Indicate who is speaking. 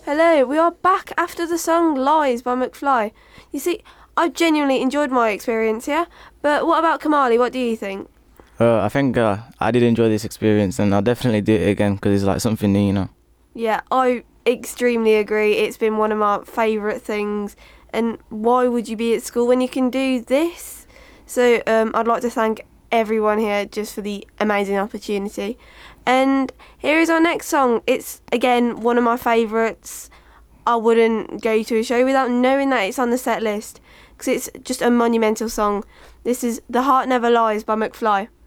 Speaker 1: Hello, we are back after the song Lies by McFly. You see, I've genuinely enjoyed my experience here, but what about Kamali? What do you think?
Speaker 2: I think I did enjoy this experience, and I'll definitely do it again because it's like something new.
Speaker 1: Yeah, I extremely agree. It's been one of my favourite things. And why would you be at school when you can do this? So I'd like to thank everyone here just for the amazing opportunity. And here is our next song. It's, again, one of my favourites. I wouldn't go to a show without knowing that it's on the set list because it's just a monumental song. This is The Heart Never Lies by McFly.